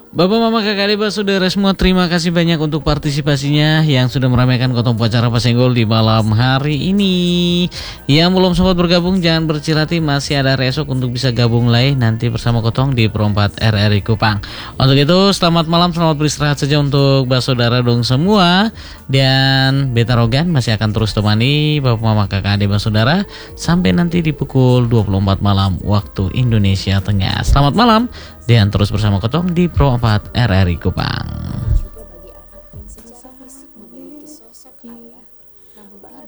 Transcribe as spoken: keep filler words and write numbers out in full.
Bapak, Mama, Kakak, Adik, Saudara semua, terima kasih banyak untuk partisipasinya yang sudah meramaikan Kotong Acara Pasenggol di malam hari ini. Yang belum sempat bergabung jangan berkecil hati, masih ada hari esok untuk bisa gabung lagi nanti bersama Kotong di Pro empat R R I Kupang. Untuk itu selamat malam, selamat beristirahat saja untuk Bapak Saudara dong semua. Dan Beta Rogan masih akan terus temani Bapak, Mama, Kakak, Adik, Saudara sampai nanti di pukul dua puluh empat malam waktu Indonesia Tengah. Selamat malam dan terus bersama Kotong di Pro empat R R I Kupang.